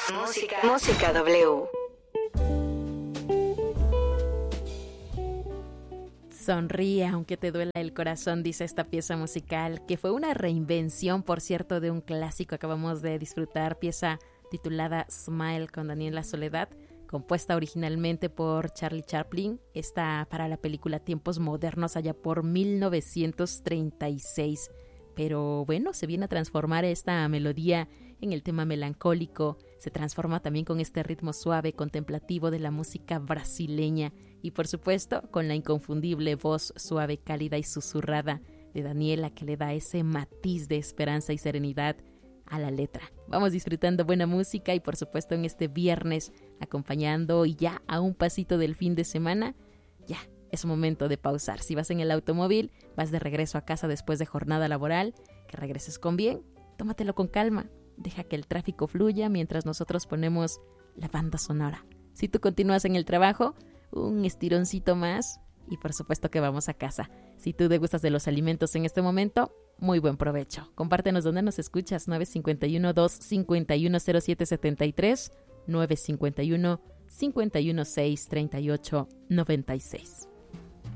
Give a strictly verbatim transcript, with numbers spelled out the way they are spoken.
Música, música W. Sonríe aunque te duela el corazón, dice esta pieza musical, que fue una reinvención, por cierto, de un clásico. Acabamos de disfrutar, pieza titulada Smile con Daniela Soledad, compuesta originalmente por Charlie Chaplin. Está para la película Tiempos Modernos allá por mil novecientos treinta y seis. Pero bueno, se viene a transformar esta melodía en el tema melancólico, se transforma también con este ritmo suave, contemplativo de la música brasileña y por supuesto con la inconfundible voz suave, cálida y susurrada de Daniela, que le da ese matiz de esperanza y serenidad a la letra. Vamos disfrutando buena música y por supuesto en este viernes acompañando y ya a un pasito del fin de semana, ya es momento de pausar. Si vas en el automóvil, vas de regreso a casa después de jornada laboral, que regreses con bien, tómatelo con calma. Deja que el tráfico fluya mientras nosotros ponemos la banda sonora. Si tú continúas en el trabajo, un estironcito más y por supuesto que vamos a casa. Si tú degustas de los alimentos en este momento, muy buen provecho. Compártenos dónde nos escuchas. nueve cinco uno, dos cinco uno, cero siete siete tres, nueve cinco uno, cinco uno seis, tres ocho nueve seis.